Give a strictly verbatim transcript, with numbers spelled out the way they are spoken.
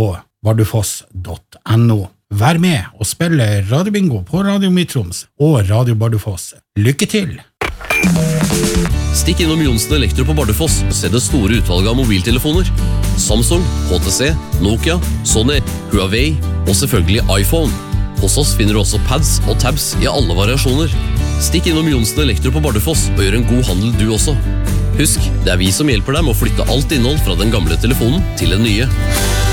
på bardufoss punktum no. Vær med og spille radiobingo på Radio Midt-Troms og Radio Bardufoss. Lykke til! Stikk innom Jonsen Elektro på Bardufoss og se det store utvalget av mobiltelefoner. Samsung, H T C, Nokia, Sony, Huawei og selvfølgelig iPhone. Hos oss finner du også pads og tabs i alle variasjoner. Stikk innom Jonsen Elektro på Bardufoss og gjør en god handel du også. Husk, det er vi som hjelper deg med å flytte alt innhold fra den gamle telefonen til den nye.